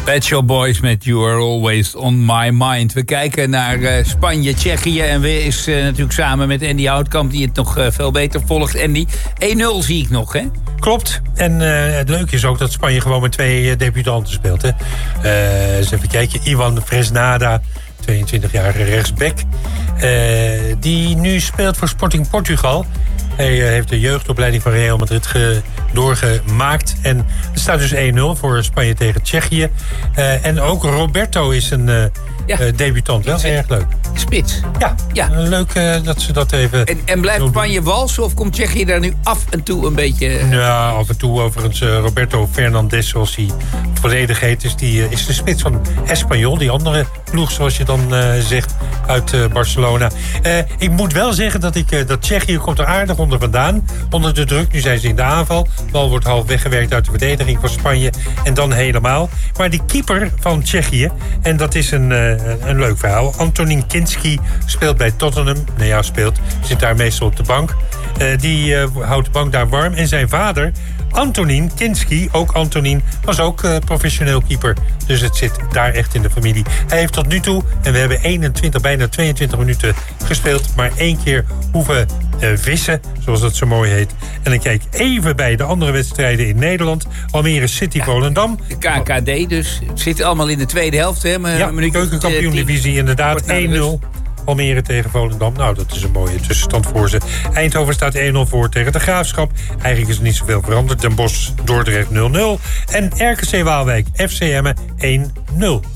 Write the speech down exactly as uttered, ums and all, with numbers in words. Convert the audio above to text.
Pet Shop Boys met You Are Always On My Mind. We kijken naar uh, Spanje, Tsjechië. En we is uh, natuurlijk samen met Andy Houtkamp... die het nog uh, veel beter volgt. Andy, één nul zie ik nog, hè? Klopt. En uh, het leuke is ook dat Spanje gewoon met twee uh, debutanten speelt. Hè. Uh, eens even kijken. Ivan Fresnada, tweeëntwintigjarige rechtsback. Uh, die nu speelt voor Sporting Portugal. Hij uh, heeft de jeugdopleiding van Real Madrid ge- doorgemaakt. En er staat dus één nul voor Spanje tegen Tsjechië. Uh, en ook Roberto is een uh, ja. uh, debutant. Wel erg leuk. Spits. Ja, ja. Uh, leuk uh, dat ze dat even... En, en blijft Spanje walsen of komt Tsjechië daar nu af en toe een beetje... Uh... Ja, af en toe overigens uh, Roberto Fernandes, zoals hij volledig heet... is, die, uh, is de spits van Espanyol, die andere ploeg, zoals je dan uh, zegt, uit uh, Barcelona. Uh, ik moet wel zeggen dat, ik, uh, dat Tsjechië komt er aardig onder vandaan. Onder de druk, nu zijn ze in de aanval. De bal wordt half weggewerkt uit de verdediging van Spanje. En dan helemaal. Maar die keeper van Tsjechië, en dat is een, uh, een leuk verhaal... Antonin Kinski speelt bij Tottenham. Nee, ja, speelt. Zit daar meestal op de bank. Uh, die uh, houdt de bank daar warm. En zijn vader, Antonin Kinski, ook Antonin, was ook uh, professioneel keeper. Dus het zit daar echt in de familie. Hij heeft tot nu toe, en we hebben eenentwintig, bijna tweeëntwintig minuten gespeeld... maar één keer hoeven uh, vissen, zoals dat zo mooi heet. En dan kijk ik even bij de andere wedstrijden in Nederland. Almere City, Volendam. Ja, de K K D dus. Het zit allemaal in de tweede helft, hè? Maar ja, de keukenkampioen-divisie inderdaad. één nul. Almere tegen Volendam. Nou, dat is een mooie tussenstand voor ze. Eindhoven staat één nul voor tegen de Graafschap. Eigenlijk is er niet zoveel veranderd. Den Bosch, Dordrecht nul nul. En R K C Waalwijk, F C Emmen één nul.